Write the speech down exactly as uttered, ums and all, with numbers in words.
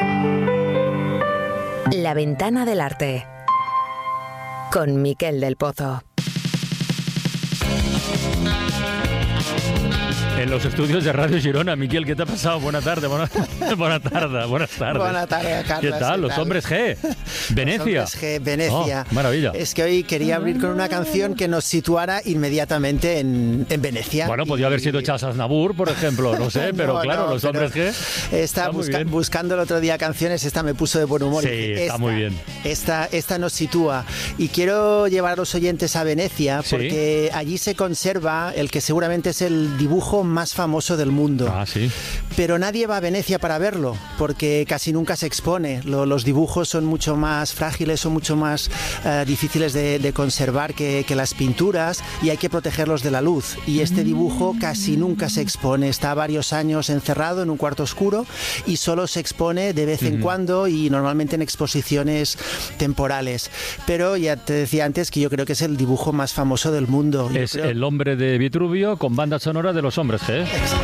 La ventana del arte con Miquel del Pozo. En los estudios de Radio Girona. Miquel, ¿qué te ha pasado? Buena tarde, buena, buena tarde, buenas tardes. Buena tarde, Carlos. ¿Qué tal? Los hombres G. Venecia. Los hombres G, Venecia. Oh, maravilla. Es que hoy quería abrir con una canción que nos situara inmediatamente en, en Venecia. Bueno, podía y, haber sido Charles Aznavour, por ejemplo, no sé, pero no, claro, no, los hombres G. Está busca, buscando el otro día canciones, esta me puso de buen humor. Sí, está esta, muy bien. Esta, esta nos sitúa. Y quiero llevar a los oyentes a Venecia, porque ¿sí? allí se conserva el que seguramente es el dibujo más famoso del mundo. Ah, sí. Pero nadie va a Venecia para verlo, porque casi nunca se expone. Lo, los dibujos son mucho más frágiles, son mucho más uh, difíciles de, de conservar que, que las pinturas, y hay que protegerlos de la luz. Y este dibujo casi nunca se expone. Está varios años encerrado en un cuarto oscuro y solo se expone de vez en uh-huh. cuando, y normalmente en exposiciones temporales. Pero ya te decía antes que yo creo que es el dibujo más famoso del mundo. Yo es creo... El hombre de Vitruvio con banda sonora de los hombres G.